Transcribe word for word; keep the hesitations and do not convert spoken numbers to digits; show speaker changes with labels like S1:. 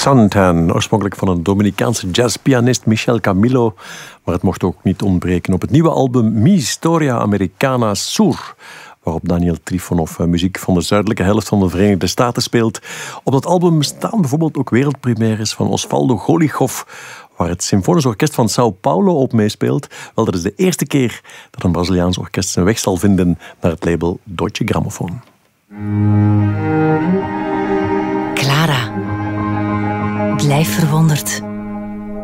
S1: Suntan, oorspronkelijk van een Dominicaanse jazzpianist Michel Camilo. Maar het mocht ook niet ontbreken op het nieuwe album Mi Historia Americana Sur, waarop Daniel Trifonov muziek van de zuidelijke helft van de Verenigde Staten speelt. Op dat album staan bijvoorbeeld ook wereldpremières van Osvaldo Golijkov, waar het Symfonisch Orkest van Sao Paulo op meespeelt. Wel, dat is de eerste keer dat een Braziliaans orkest zijn weg zal vinden naar het label Deutsche Grammophon.
S2: Clara, blijf verwonderd.